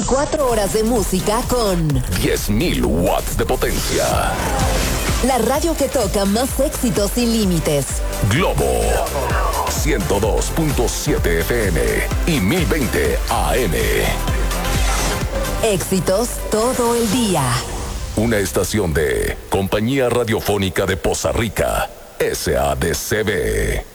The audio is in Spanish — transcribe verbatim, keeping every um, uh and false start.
veinticuatro horas de música con diez mil watts de potencia. La radio que toca más éxitos sin límites. Globo ciento dos punto siete F M y mil veinte A M. Éxitos todo el día. Una estación de Compañía Radiofónica de Poza Rica, S A D C B.